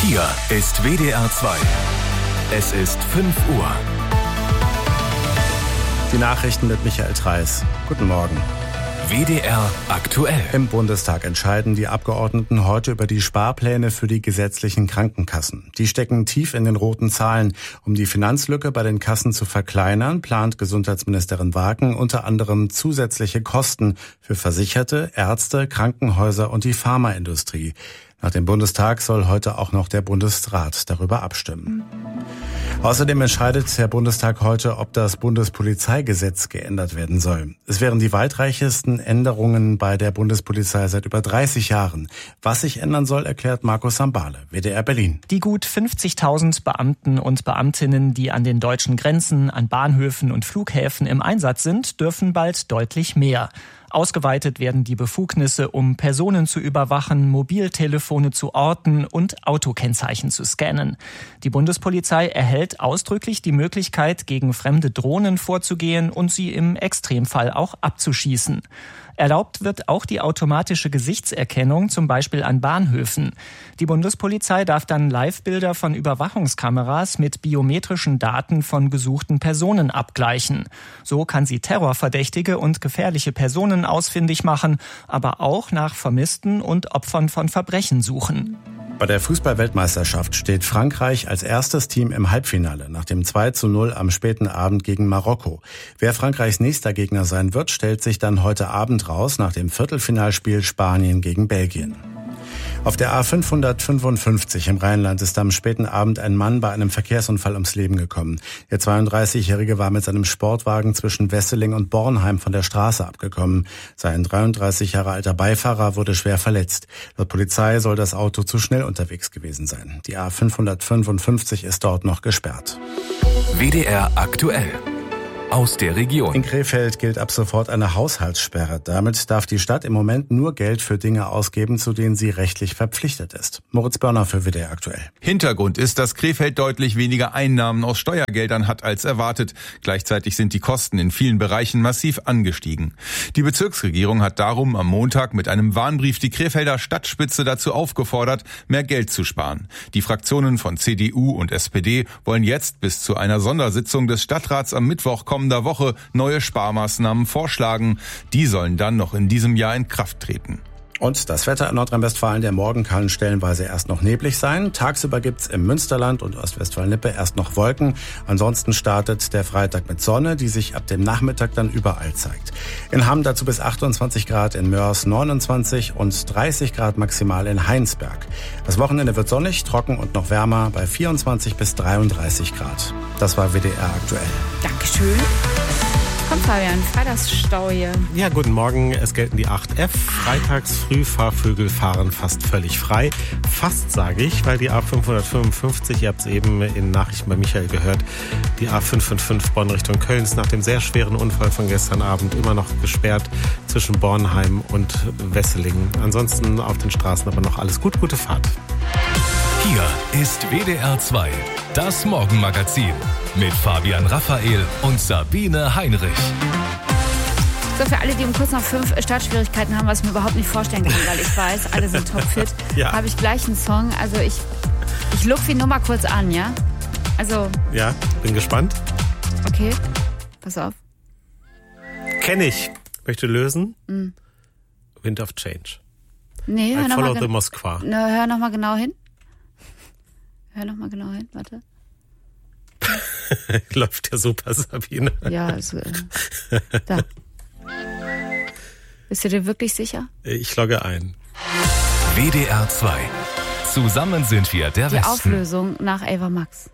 Hier ist WDR 2. Es ist 5 Uhr. Die Nachrichten mit Michael Treis. Guten Morgen. WDR aktuell. Im Bundestag entscheiden die Abgeordneten heute über die Sparpläne für die gesetzlichen Krankenkassen. Die stecken tief in den roten Zahlen. Um die Finanzlücke bei den Kassen zu verkleinern, plant Gesundheitsministerin Wagen unter anderem zusätzliche Kosten für Versicherte, Ärzte, Krankenhäuser und die Pharmaindustrie. Nach dem Bundestag soll heute auch noch der Bundesrat darüber abstimmen. Außerdem entscheidet der Bundestag heute, ob das Bundespolizeigesetz geändert werden soll. Es wären die weitreichendsten Änderungen bei der Bundespolizei seit über 30 Jahren. Was sich ändern soll, erklärt Markus Sambale, WDR Berlin. Die gut 50.000 Beamten und Beamtinnen, die an den deutschen Grenzen, an Bahnhöfen und Flughäfen im Einsatz sind, dürfen bald deutlich mehr. Ausgeweitet werden die Befugnisse, um Personen zu überwachen, Mobiltelefone zu orten und Autokennzeichen zu scannen. Die Bundespolizei erhält ausdrücklich die Möglichkeit, gegen fremde Drohnen vorzugehen und sie im Extremfall auch abzuschießen. Erlaubt wird auch die automatische Gesichtserkennung, zum Beispiel an Bahnhöfen. Die Bundespolizei darf dann Live-Bilder von Überwachungskameras mit biometrischen Daten von gesuchten Personen abgleichen. So kann sie Terrorverdächtige und gefährliche Personen ausfindig machen, aber auch nach Vermissten und Opfern von Verbrechen suchen. Bei der Fußball-Weltmeisterschaft steht Frankreich als erstes Team im Halbfinale nach dem 2:0 am späten Abend gegen Marokko. Wer Frankreichs nächster Gegner sein wird, stellt sich dann heute Abend raus nach dem Viertelfinalspiel Spanien gegen Belgien. Auf der A555 im Rheinland ist am späten Abend ein Mann bei einem Verkehrsunfall ums Leben gekommen. Der 32-Jährige war mit seinem Sportwagen zwischen Wesseling und Bornheim von der Straße abgekommen. Sein 33 Jahre alter Beifahrer wurde schwer verletzt. Laut Polizei soll das Auto zu schnell unterwegs gewesen sein. Die A555 ist dort noch gesperrt. WDR aktuell. Aus der Region. In Krefeld gilt ab sofort eine Haushaltssperre. Damit darf die Stadt im Moment nur Geld für Dinge ausgeben, zu denen sie rechtlich verpflichtet ist. Moritz Börner für WDR aktuell. Hintergrund ist, dass Krefeld deutlich weniger Einnahmen aus Steuergeldern hat als erwartet. Gleichzeitig sind die Kosten in vielen Bereichen massiv angestiegen. Die Bezirksregierung hat darum am Montag mit einem Warnbrief die Krefelder Stadtspitze dazu aufgefordert, mehr Geld zu sparen. Die Fraktionen von CDU und SPD wollen jetzt bis zu einer Sondersitzung des Stadtrats am Mittwoch kommender Woche neue Sparmaßnahmen vorschlagen. Die sollen dann noch in diesem Jahr in Kraft treten. Und das Wetter in Nordrhein-Westfalen, der Morgen kann stellenweise erst noch neblig sein. Tagsüber gibt's im Münsterland und Ostwestfalen-Lippe erst noch Wolken. Ansonsten startet der Freitag mit Sonne, die sich ab dem Nachmittag dann überall zeigt. In Hamm dazu bis 28 Grad, in Mörs 29 und 30 Grad maximal in Heinsberg. Das Wochenende wird sonnig, trocken und noch wärmer bei 24 bis 33 Grad. Das war WDR aktuell. Dankeschön. Kommt Fabian, Freitagsstau hier. Ja, guten Morgen. Es gelten die 8F. Freitags Frühfahrvögel fahren fast völlig frei. Fast, sage ich, weil die A555, ihr habt es eben in Nachrichten bei Michael gehört, die A555 Bonn Richtung Köln ist nach dem sehr schweren Unfall von gestern Abend immer noch gesperrt zwischen Bornheim und Wesseling. Ansonsten auf den Straßen aber noch alles gut. Gute Fahrt. Hier ist WDR 2, das Morgenmagazin mit Fabian Raphael und Sabine Heinrich. So, für alle, die um kurz nach 5 Startschwierigkeiten haben, was ich mir überhaupt nicht vorstellen kann, weil ich weiß, alle sind topfit, Ja. habe ich gleich einen Song. Also ich lupfe ihn nur mal kurz an, ja? Also, Ja, bin gespannt. okay, pass auf. Kenn ich. Möchte lösen. Wind of Change. Nee, I follow the Moskwa. hör noch mal genau hin. Warte. Läuft ja super, Sabine. Ja, also, da. Bist du dir wirklich sicher? Ich logge ein. WDR 2. Zusammen sind wir der Die Westen. Auflösung nach Ava Max.